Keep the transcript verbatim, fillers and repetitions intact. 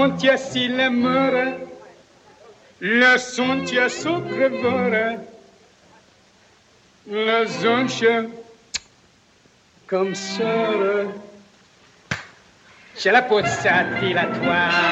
sunt jag sille møre, le sunt jag sucre vøre, le zonche comme ça. C'è la pozzati la tua.